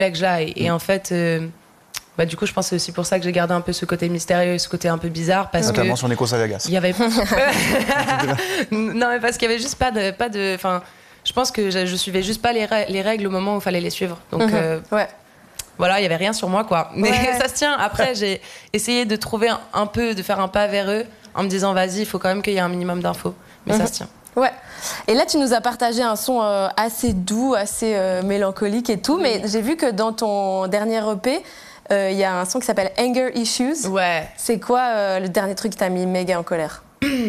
que j'aille. Et en fait, du coup, je pense que c'est aussi pour ça que j'ai gardé un peu ce côté mystérieux, ce côté un peu bizarre, parce notamment que sur Nikos Aliagas. il y avait non, mais parce qu'il y avait juste pas de enfin, je pense que je suivais juste pas les règles au moment où il fallait les suivre. Donc voilà, il y avait rien sur moi, quoi. Mais ça se tient. Après, j'ai essayé de trouver de faire un pas vers eux en me disant, vas-y, il faut quand même qu'il y ait un minimum d'infos. Mais ça se tient. Ouais. Et là, tu nous as partagé un son assez doux, assez mélancolique et tout. Mais j'ai vu que dans ton dernier EP, il y a un son qui s'appelle Anger Issues. Ouais. C'est quoi le dernier truc qui t'a mis méga en colère?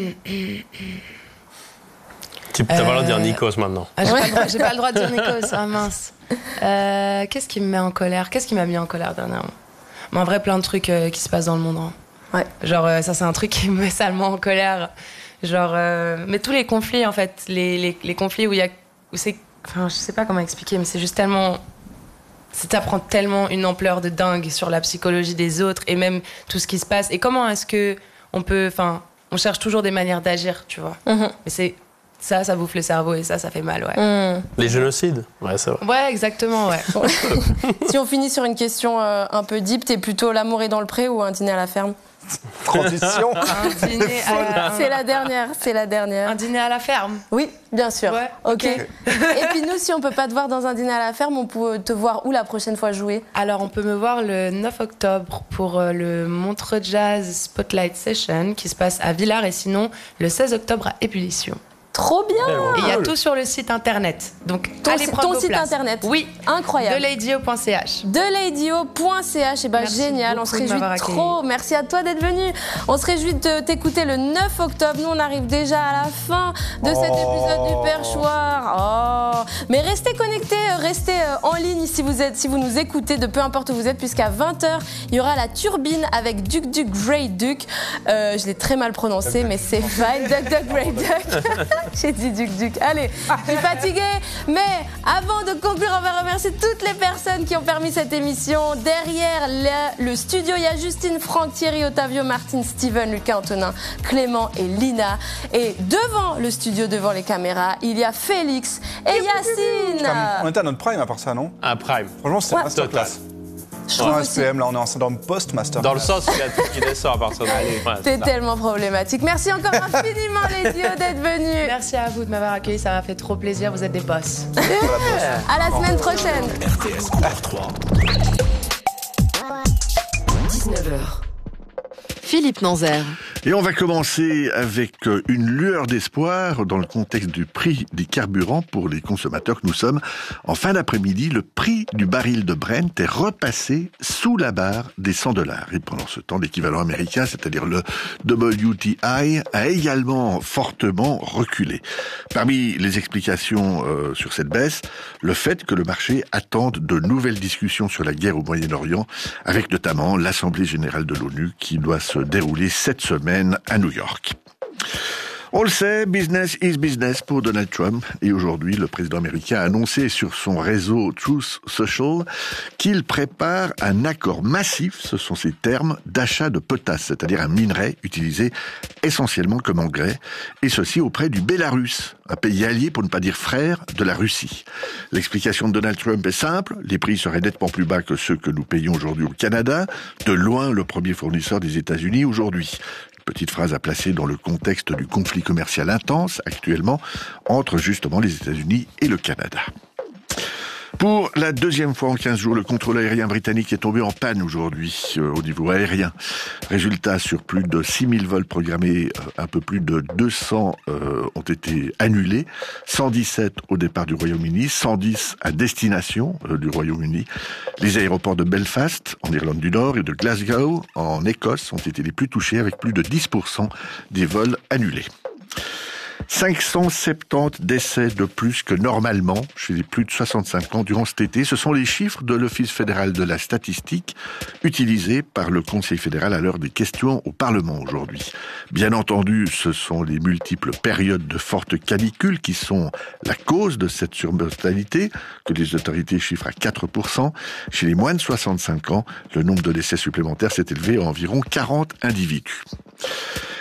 T'as pas le droit de dire Nikos maintenant. J'ai pas le droit de dire Nikos, ah mince. Qu'est-ce qui me met en colère? Qu'est-ce qui m'a mis en colère dernièrement? Mais en vrai, plein de trucs qui se passent dans le monde. Hein. Ouais. Genre, ça, c'est un truc qui me met salement en colère. Genre, mais tous les conflits, en fait, les conflits où c'est. Enfin, je sais pas comment expliquer, mais c'est juste tellement. Ça prend tellement une ampleur de dingue sur la psychologie des autres et même tout ce qui se passe. Et comment est-ce que on peut. Enfin, on cherche toujours des manières d'agir, tu vois. Mais c'est. Ça bouffe le cerveau et ça fait mal, ouais. Les génocides, ouais, c'est vrai. Ouais, exactement, ouais. Si on finit sur une question un peu deep, t'es plutôt l'amour est dans le pré ou un dîner à la ferme? Transition. Un dîner C'est la dernière. Un dîner à la ferme. Oui, bien sûr. Ouais, ok. Et puis nous, si on peut pas te voir dans un dîner à la ferme, on peut te voir où la prochaine fois jouer? Alors, on peut me voir le 9 octobre pour le Montreux Jazz Spotlight Session qui se passe à Villars et sinon le 16 octobre à Ébullition. Trop bien! Et il y a tout sur le site internet. Donc, allez prendre ton site place. internet? Oui. Incroyable. Deladio.ch. Deladio.ch. Et bah, génial. On se réjouit trop. Merci à toi d'être venu. On se réjouit de t'écouter le 9 octobre. Nous, on arrive déjà à la fin de cet épisode du Perchoir. Mais restez connectés, restez en ligne si vous nous écoutez de peu importe où vous êtes, puisqu'à 20h, il y aura la turbine avec Duc Grey Duc. Je l'ai très mal prononcé, mais c'est fine. Duc Grey Duc. J'ai dit Duc. Allez, je suis fatiguée. Mais avant de conclure, on va remercier toutes les personnes qui ont permis cette émission. Derrière le studio, il y a Justine, Franck, Thierry, Otavio, Martine, Steven, Lucas, Antonin, Clément et Lina. Et devant le studio, devant les caméras, il y a Félix et Yacine. On était à notre prime à part ça, non? Un prime. Franchement, c'est un masterclass. Un SPM, là, on est dans le post-master. Dans le sens, il y a tout qui descend à partir de là. C'est tellement problématique. Merci encore infiniment, les dieux, d'être venus. Merci à vous de m'avoir accueilli, ça m'a fait trop plaisir, vous êtes des boss. À la semaine prochaine. RTS Sport 3. 19h. Philippe Nanzer. Et on va commencer avec une lueur d'espoir dans le contexte du prix des carburants pour les consommateurs que nous sommes. En fin d'après-midi, le prix du baril de Brent est repassé sous la barre des $100. Et pendant ce temps, l'équivalent américain, c'est-à-dire le WTI, a également fortement reculé. Parmi les explications sur cette baisse, le fait que le marché attende de nouvelles discussions sur la guerre au Moyen-Orient, avec notamment l'Assemblée générale de l'ONU qui doit se dérouler cette semaine à New York. On le sait, business is business pour Donald Trump. Et aujourd'hui, le président américain a annoncé sur son réseau Truth Social qu'il prépare un accord massif, ce sont ses termes, d'achat de potasse, c'est-à-dire un minerai utilisé essentiellement comme engrais, et ceci auprès du Bélarus, un pays allié, pour ne pas dire frère, de la Russie. L'explication de Donald Trump est simple, les prix seraient nettement plus bas que ceux que nous payons aujourd'hui au Canada, de loin le premier fournisseur des États-Unis aujourd'hui. Petite phrase à placer dans le contexte du conflit commercial intense actuellement entre justement les États-Unis et le Canada. Pour la deuxième fois en 15 jours, le contrôle aérien britannique est tombé en panne aujourd'hui au niveau aérien. Résultat, sur plus de 6000 vols programmés, un peu plus de 200 ont été annulés. 117 au départ du Royaume-Uni, 110 à destination du Royaume-Uni. Les aéroports de Belfast, en Irlande du Nord, et de Glasgow, en Écosse, ont été les plus touchés, avec plus de 10% des vols annulés. 570 décès de plus que normalement chez les plus de 65 ans durant cet été. Ce sont les chiffres de l'Office fédéral de la statistique utilisés par le Conseil fédéral à l'heure des questions au Parlement aujourd'hui. Bien entendu, ce sont les multiples périodes de fortes canicules qui sont la cause de cette surmortalité que les autorités chiffrent à 4%. Chez les moins de 65 ans, le nombre de décès supplémentaires s'est élevé à environ 40 individus.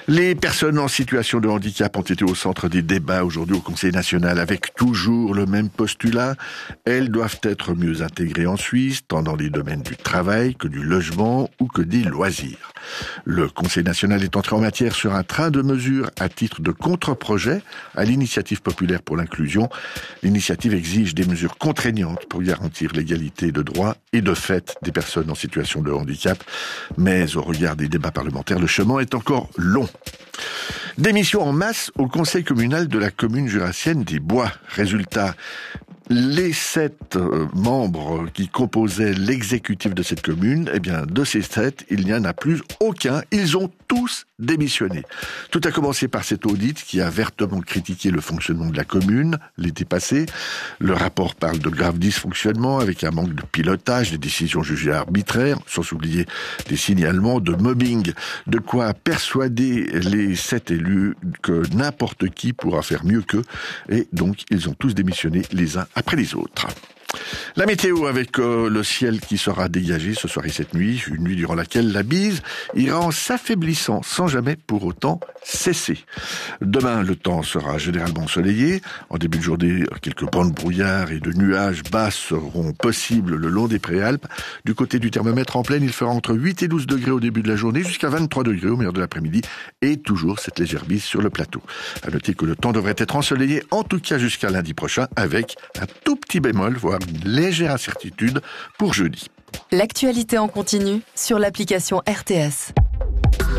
Les personnes en situation de handicap ont été au centre des débats aujourd'hui au Conseil national avec toujours le même postulat. Elles doivent être mieux intégrées en Suisse, tant dans les domaines du travail que du logement ou que des loisirs. Le Conseil national est entré en matière sur un train de mesures à titre de contre-projet à l'initiative populaire pour l'inclusion. L'initiative exige des mesures contraignantes pour garantir l'égalité de droits et de fait des personnes en situation de handicap. Mais au regard des débats parlementaires, le chemin est encore long. Démission en masse au conseil communal de la commune jurassienne des Bois. Résultat, les 7 membres qui composaient l'exécutif de cette commune, eh bien, de ces 7, il n'y en a plus aucun. Ils ont tous démissionné. Tout a commencé par cet audit qui a vertement critiqué le fonctionnement de la commune l'été passé. Le rapport parle de graves dysfonctionnements avec un manque de pilotage, des décisions jugées arbitraires, sans oublier des signalements de mobbing. De quoi persuader les 7 élus que n'importe qui pourra faire mieux qu'eux. Et donc, ils ont tous démissionné les uns après les autres. La météo avec le ciel qui sera dégagé ce soir et cette nuit, une nuit durant laquelle la bise ira en s'affaiblissant sans jamais pour autant cesser. Demain, le temps sera généralement ensoleillé. En début de journée, quelques bancs de brouillard et de nuages bas seront possibles le long des préalpes. Du côté du thermomètre en pleine, il fera entre 8 et 12 degrés au début de la journée, jusqu'à 23 degrés au milieu de l'après-midi, et toujours cette légère bise sur le plateau. À noter que le temps devrait être ensoleillé, en tout cas jusqu'à lundi prochain, avec un tout petit bémol, voire une légère incertitude pour jeudi. L'actualité en continu sur l'application RTS.